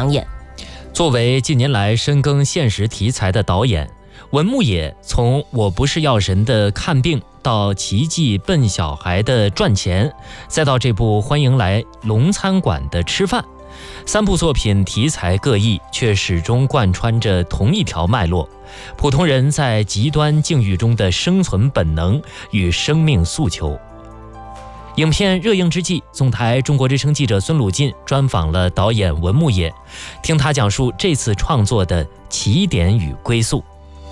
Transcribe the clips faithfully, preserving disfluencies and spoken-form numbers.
抢眼。 作为近年来深耕现实题材的导演，文牧野从我不是药神的看病，到奇迹笨小孩的赚钱，再到这部欢迎来龙餐馆的吃饭，三部作品题材各异，却始终贯穿着同一条脉络：普通人在极端境遇中的生存本能与生命诉求。影片热映之际，总台中国之声记者孙鲁进专访了导演文牧野，听他讲述这次创作的起点与归宿。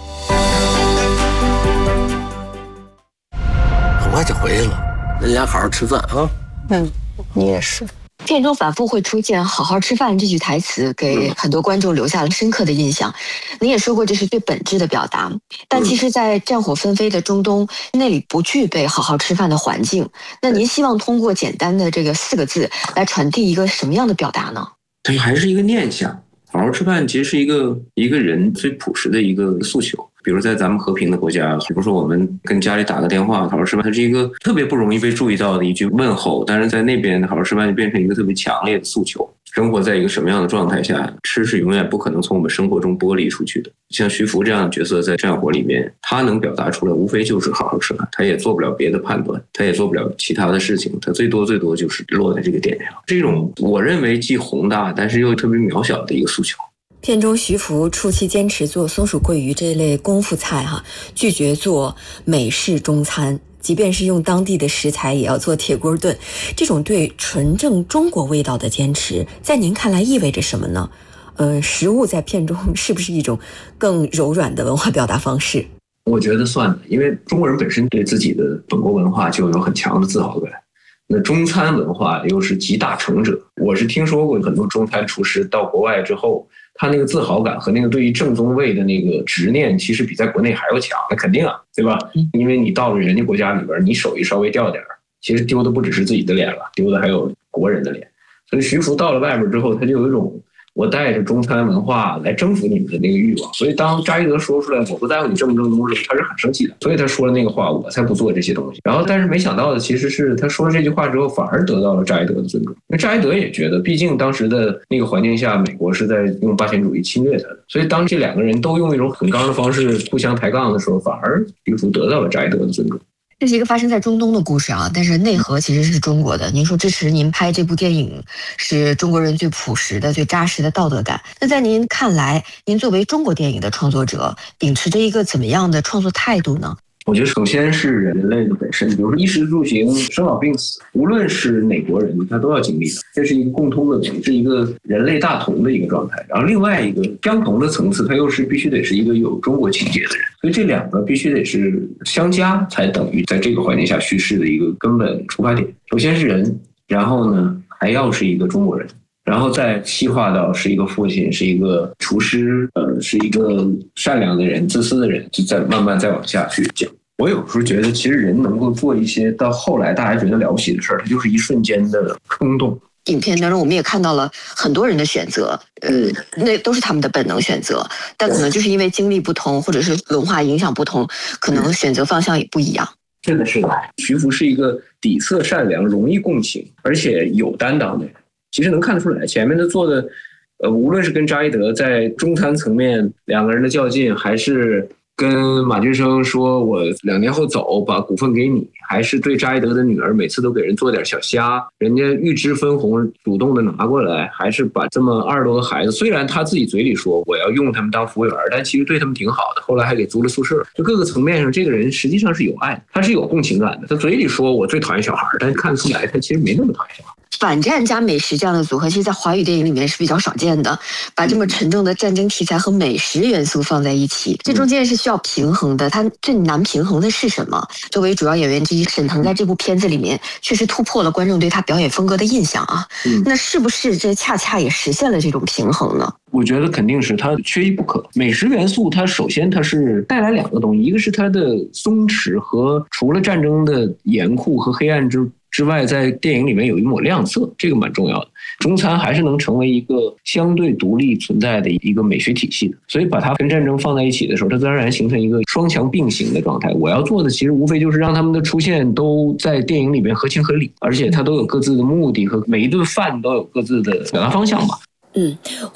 很快就回来了，人家好好吃饭啊。 嗯，你也是。片中反复会出现"好好吃饭"这句台词，给很多观众留下了深刻的印象。您也说过这是最本质的表达，但其实在战火纷飞的中东，那里不具备好好吃饭的环境。那您希望通过简单的这个四个字来传递一个什么样的表达呢？ 它还是一个念想。好好吃饭其实是一个一个人最朴实的一个诉求。比如在咱们和平的国家，比如说我们跟家里打个电话好好吃饭，它是一个特别不容易被注意到的一句问候，但是在那边好好吃饭就变成一个特别强烈的诉求。生活在一个什么样的状态下，吃是永远不可能从我们生活中剥离出去的。像徐福这样的角色在战火里面，他能表达出来无非就是好好吃饭，他也做不了别的判断，他也做不了其他的事情，他最多最多就是落在这个点上。这种我认为既宏大但是又特别渺小的一个诉求。 片中徐福初期坚持做松鼠桂鱼这类功夫菜哈，拒绝做美式中餐，即便是用当地的食材也要做铁锅炖。这种对纯正中国味道的坚持，在您看来意味着什么呢？呃，食物在片中是不是一种更柔软的文化表达方式？ 我觉得算的，因为中国人本身对自己的本国文化就有很强的自豪感。那中餐文化又是集大成者，我是听说过很多中餐厨师到国外之后，他那个自豪感和那个对于正宗味的那个执念，其实比在国内还要强。那肯定啊，对吧？因为你到了人家国家里边，你手艺稍微掉点儿，其实丢的不只是自己的脸了，丢的还有国人的脸。所以徐福到了外边之后，他就有一种我带着中餐文化来征服你们的那个欲望。所以当扎伊德说出来我不在乎你正不正宗的时候，他是很生气的。所以他说了那个话，我才不做这些东西。然后但是没想到的其实是他说了这句话之后，反而得到了扎伊德的尊重。因为扎伊德也觉得，毕竟当时的那个环境下，美国是在用霸权主义侵略他的。所以当这两个人都用一种很刚的方式互相抬杠的时候，反而徐福得到了扎伊德的尊重。 这是一个发生在中东的故事啊，但是内核其实是中国的。您说支持您拍这部电影是中国人最朴实的、最扎实的道德感。那在您看来，您作为中国电影的创作者，秉持着一个怎么样的创作态度呢？ 我觉得首先是人类的本身，比如说衣食住行、生老病死，无论是哪国人，他都要经历的，这是一个共通的东西，是一个人类大同的一个状态。然后另外一个相同的层次，它又是必须得是一个有中国情节的人，所以这两个必须得是相加，才等于在这个环境下叙事的一个根本出发点。首先是人，然后呢还要是一个中国人，然后再细化到是一个父亲，是一个厨师，呃，是一个善良的人、自私的人，就再慢慢再往下去讲。我有时候觉得，其实人能够做一些到后来大家觉得了不起的事儿，它就是一瞬间的冲动。 影片当中我们也看到了很多人的选择，呃，那都是他们的本能选择，但可能就是因为经历不同，或者是文化影响不同，可能选择方向也不一样。 真的是的，徐福是一个底色善良、容易共情，而且有担当的人。其实能看得出来，前面的做的，呃，无论是跟扎伊德在中餐层面两个人的较劲，还是跟马俊生说我两年后走把股份给你，还是对扎伊德的女儿每次都给人做点小虾，人家预知分红主动的拿过来，还是把这么二十多个孩子，虽然他自己嘴里说我要用他们当服务员，但其实对他们挺好的，后来还给租了宿舍。就各个层面上，这个人实际上是有爱的，他是有共情感的。他嘴里说我最讨厌小孩，但看得出来他其实没那么讨厌小孩。 反战加美食这样的组合，其实在华语电影里面是比较少见的，把这么沉重的战争题材和美食元素放在一起，这中间是需要平衡的。它最难平衡的是什么？作为主要演员之一，沈腾在这部片子里面确实突破了观众对他表演风格的印象啊。嗯、那是不是这恰恰也实现了这种平衡呢？ 我觉得肯定是，它缺一不可。美食元素它首先它是带来两个东西，一个是它的松弛和除了战争的严酷和黑暗之之外，在电影里面有一抹亮色，这个蛮重要的。中餐还是能成为一个相对独立存在的一个美学体系的，所以把它跟战争放在一起的时候，它自然而然形成一个双强并行的状态。我要做的其实无非就是让他们的出现都在电影里面合情合理，而且它都有各自的目的和每一顿饭都有各自的表达方向吧。 嗯。